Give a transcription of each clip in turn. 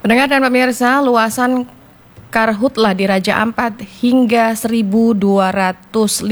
Pendengar dan pemirsa, luasan karhutla di Raja Ampat hingga 1.254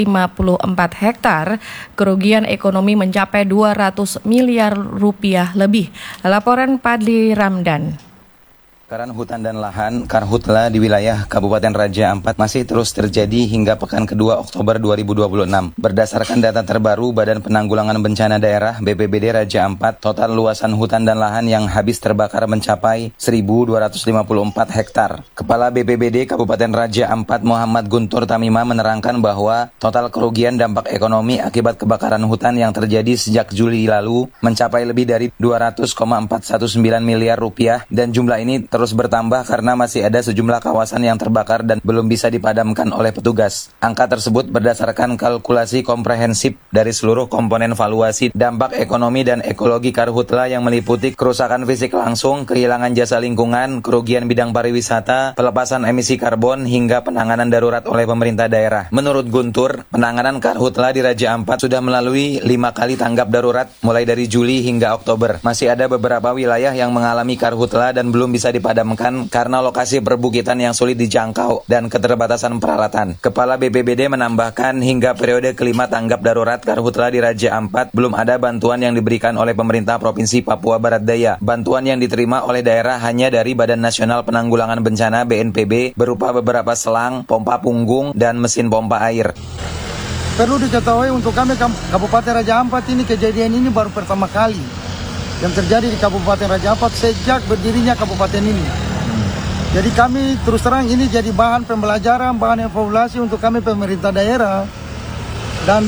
hektar, kerugian ekonomi mencapai 200 miliar rupiah lebih. Laporan Padli Ramdan. Kebakaran hutan dan lahan karhutla di wilayah Kabupaten Raja Ampat masih terus terjadi hingga pekan kedua Oktober 2026. Berdasarkan data terbaru Badan Penanggulangan Bencana Daerah BPBD Raja Ampat, total luasan hutan dan lahan yang habis terbakar mencapai 1.254 hektar. Kepala BPBD Kabupaten Raja Ampat Muhammad Guntur Tamima menerangkan bahwa total kerugian dampak ekonomi akibat kebakaran hutan yang terjadi sejak Juli lalu mencapai lebih dari 200,419 miliar rupiah dan jumlah ini terus bertambah karena masih ada sejumlah kawasan yang terbakar dan belum bisa dipadamkan oleh petugas. Angka tersebut berdasarkan kalkulasi komprehensif dari seluruh komponen valuasi dampak ekonomi dan ekologi karhutla yang meliputi kerusakan fisik langsung, kehilangan jasa lingkungan, kerugian bidang pariwisata, pelepasan emisi karbon, hingga penanganan darurat oleh pemerintah daerah. Menurut Guntur, penanganan karhutla di Raja Ampat sudah melalui 5 kali tanggap darurat mulai dari Juli hingga Oktober. Masih ada beberapa wilayah yang mengalami karhutla dan belum bisa dipadamkan karena lokasi perbukitan yang sulit dijangkau dan keterbatasan peralatan. Kepala BPBD menambahkan hingga periode kelima tanggap darurat karhutla di Raja Ampat belum ada bantuan yang diberikan oleh pemerintah Provinsi Papua Barat Daya. Bantuan yang diterima oleh daerah hanya dari Badan Nasional Penanggulangan Bencana BNPB berupa beberapa selang, pompa punggung, dan mesin pompa air. Perlu diketahui untuk kami Kabupaten Raja Ampat ini kejadian ini baru pertama kali yang terjadi di Kabupaten Raja Ampat sejak berdirinya kabupaten ini. Jadi kami terus terang ini jadi bahan pembelajaran, bahan evaluasi untuk kami pemerintah daerah. Dan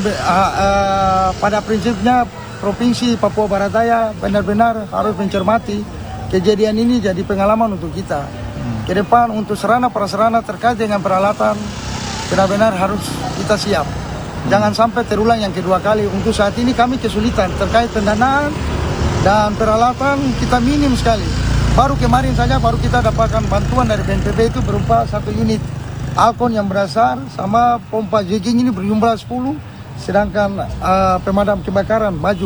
pada prinsipnya Provinsi Papua Barat Daya benar-benar harus mencermati kejadian ini jadi pengalaman untuk kita. Ke depan untuk sarana-prasarana terkait dengan peralatan benar-benar harus kita siap. Jangan sampai terulang yang kedua kali. Untuk saat ini kami kesulitan terkait pendanaan dan peralatan kita minim sekali. Baru kemarin saja baru kita dapatkan bantuan dari BNPB itu berupa 1 unit Alkon yang berasar sama pompa jigging ini berjumlah 10, sedangkan pemadam kebakaran baju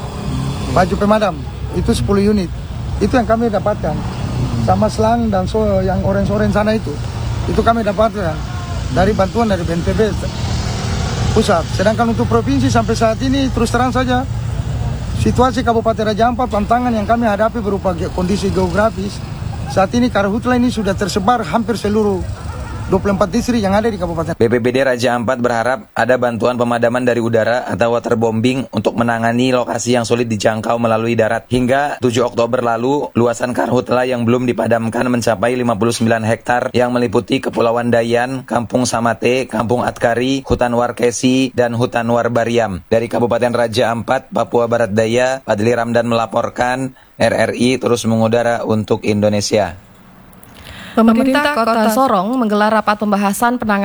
pemadam itu 10 unit. Itu yang kami dapatkan. Sama selang dan yang orange-orange sana itu kami dapatkan dari bantuan dari BNPB pusat. Sedangkan untuk provinsi sampai saat ini terus terang saja situasi Kabupaten Raja Ampat, tantangan yang kami hadapi berupa kondisi geografis. Saat ini karhutla ini sudah tersebar hampir seluruh 24 distrik yang ada di Kabupaten. BPBD Raja Ampat berharap ada bantuan pemadaman dari udara atau waterbombing untuk menangani lokasi yang sulit dijangkau melalui darat. Hingga 7 Oktober lalu, luasan karhutla yang belum dipadamkan mencapai 59 hektar yang meliputi Kepulauan Dayan, Kampung Samate, Kampung Atkari, Hutan Warkesi, dan Hutan Warbariam. Dari Kabupaten Raja Ampat, Papua Barat Daya, Padli Ramdan melaporkan, RRI terus mengudara untuk Indonesia. Pemerintah Kota Sorong menggelar rapat pembahasan penanganan